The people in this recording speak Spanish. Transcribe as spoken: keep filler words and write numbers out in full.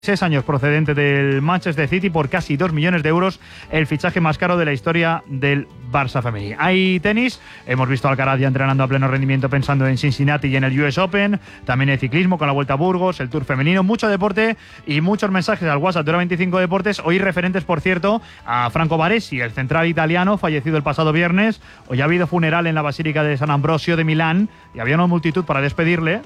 seis años, procedente del Manchester City por casi dos millones de euros, el fichaje más caro de la historia del Barça femenino. Hay tenis, hemos visto a Alcaraz ya entrenando a pleno rendimiento pensando en Cincinnati y en el U S Open, también hay ciclismo con la Vuelta a Burgos, el Tour femenino, mucho deporte y muchos mensajes al WhatsApp de Hora veinticinco Deportes, hoy referentes, por cierto, a Franco Baresi, el central italiano, fallecido el pasado viernes. Hoy ha habido funeral en la Basílica de San Ambrosio de Milán y había una multitud para despedirle.